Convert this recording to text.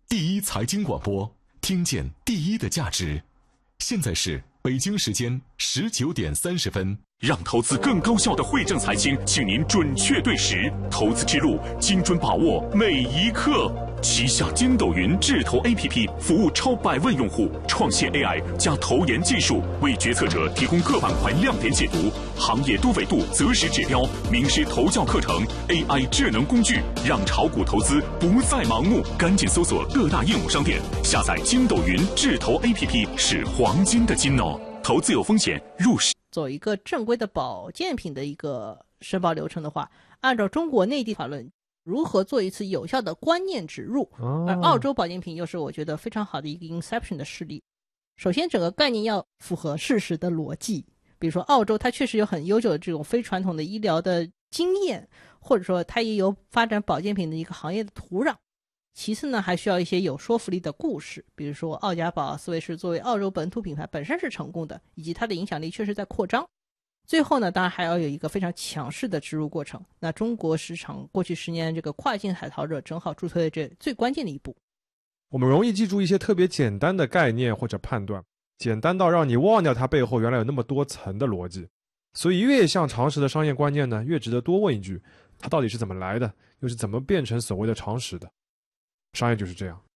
第一财经广播，听见第一的价值。现在是北京时间19:30。 让投资更高效的惠正财经，请您准确对时，投资之路精准把握每一刻。旗下筋斗云智投 APP 服务超100万用户，创新 AI 加投研技术，为决策者提供各板块亮点解读、行业多维度择时指标、名师投教课程、AI 智能工具，让炒股投资不再盲目。赶紧搜索各大应用商店，下载筋斗云智投 APP， 是黄金的金哦。投资有风险，入市。 走一个正规的保健品的一个申报流程的话，按照中国内地法论，如何做一次有效的观念植入，而澳洲保健品又是我觉得非常好的一个 inception 的事例。首先整个概念要符合事实的逻辑，比如说澳洲它确实有很悠久的这种非传统的医疗的经验，或者说它也有发展保健品的一个行业的土壤。其次呢，还需要一些有说服力的故事，比如说奥家宝、斯维士作为澳洲本土品牌本身是成功的，以及它的影响力确实在扩张。最后呢，当然还要有一个非常强势的植入过程。那中国市场过去10年这个跨境海淘热正好助推了这最关键的一步。 我们容易记住一些特别简单的概念或者判断，简单到让你忘掉它背后原来有那么多层的逻辑。所以越像常识的商业观念呢，越值得多问一句，它到底是怎么来的，又是怎么变成所谓的常识的。商业就是这样。